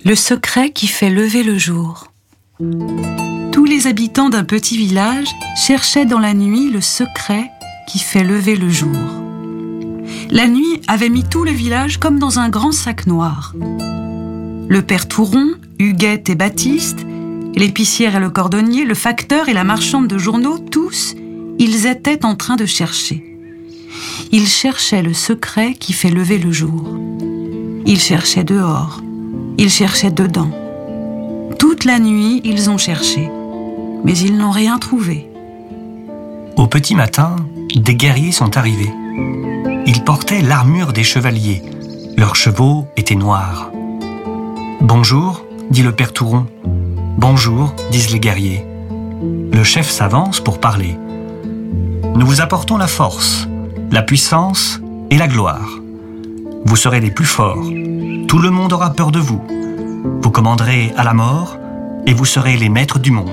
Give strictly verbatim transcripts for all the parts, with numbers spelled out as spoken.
Le secret qui fait lever le jour. Tous les habitants d'un petit village cherchaient dans la nuit le secret qui fait lever le jour. La nuit avait mis tout le village comme dans un grand sac noir. Le père Touron, Huguette et Baptiste, l'épicière et le cordonnier, le facteur et la marchande de journaux, tous, ils étaient en train de chercher. Ils cherchaient le secret qui fait lever le jour. Ils cherchaient dehors. Ils cherchaient dedans. Toute la nuit, ils ont cherché, mais ils n'ont rien trouvé. Au petit matin, des guerriers sont arrivés. Ils portaient l'armure des chevaliers. Leurs chevaux étaient noirs. « Bonjour », dit le père Touron. « Bonjour », disent les guerriers. Le chef s'avance pour parler. « Nous vous apportons la force, la puissance et la gloire. Vous serez les plus forts. Tout le monde aura peur de vous. Vous commanderez à la mort et vous serez les maîtres du monde. »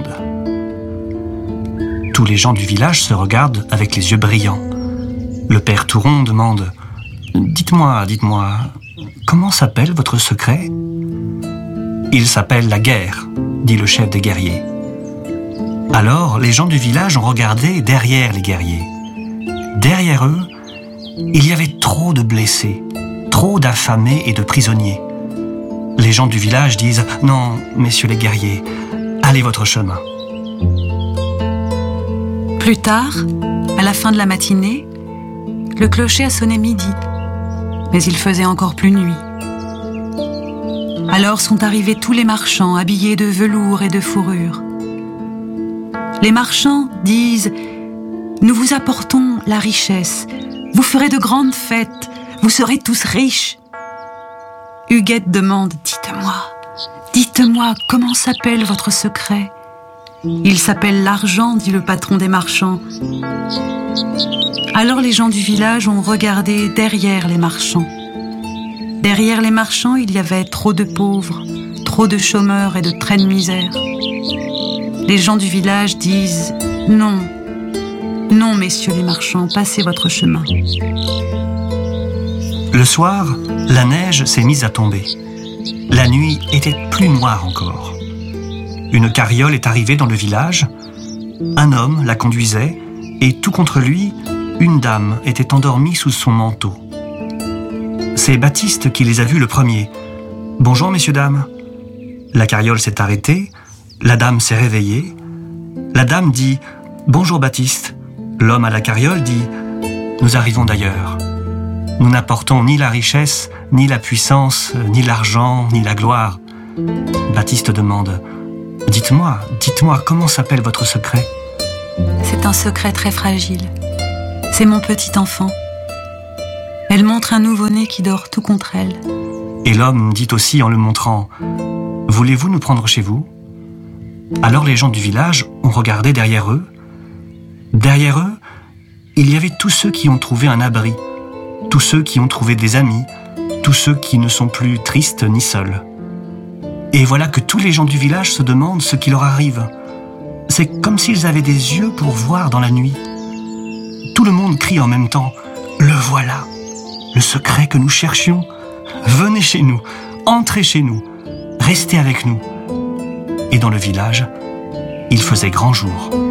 Tous les gens du village se regardent avec les yeux brillants. Le père Touron demande « Dites-moi, dites-moi, comment s'appelle votre secret ?»« Il s'appelle la guerre, » dit le chef des guerriers. Alors, les gens du village ont regardé derrière les guerriers. Derrière eux, il y avait trop de blessés, trop d'affamés et de prisonniers. Les gens du village disent « Non, messieurs les guerriers, allez votre chemin. » Plus tard, à la fin de la matinée, le clocher a sonné midi, mais il faisait encore plus nuit. Alors sont arrivés tous les marchands habillés de velours et de fourrure. Les marchands disent « Nous vous apportons la richesse, vous ferez de grandes fêtes, vous serez tous riches. » Huguette demande « Dites-moi, dites-moi, comment s'appelle votre secret ?» « Il s'appelle l'argent, dit le patron des marchands. » Alors les gens du village ont regardé derrière les marchands. Derrière les marchands, il y avait trop de pauvres, trop de chômeurs et de traits de misère. Les gens du village disent « Non, non, messieurs les marchands, passez votre chemin. » Le soir, la neige s'est mise à tomber. La nuit était plus noire encore. Une carriole est arrivée dans le village. Un homme la conduisait et tout contre lui, une dame était endormie sous son manteau. C'est Baptiste qui les a vus le premier. « Bonjour, messieurs, dames. » La carriole s'est arrêtée. La dame s'est réveillée. La dame dit « Bonjour, Baptiste. » L'homme à la carriole dit « Nous arrivons d'ailleurs. Nous n'apportons ni la richesse, ni la puissance, ni l'argent, ni la gloire. » Baptiste demande « Dites-moi, dites-moi, comment s'appelle votre secret ?» C'est un secret très fragile. C'est mon petit enfant. Elle montre un nouveau-né qui dort tout contre elle. Et l'homme dit aussi en le montrant « Voulez-vous nous prendre chez vous ?» Alors les gens du village ont regardé derrière eux. Derrière eux, il y avait tous ceux qui ont trouvé un abri, tous ceux qui ont trouvé des amis, tous ceux qui ne sont plus tristes ni seuls. Et voilà que tous les gens du village se demandent ce qui leur arrive. C'est comme s'ils avaient des yeux pour voir dans la nuit. Tout le monde crie en même temps « Le voilà, le secret que nous cherchions. Venez chez nous, entrez chez nous, restez avec nous. » Et dans le village, il faisait grand jour.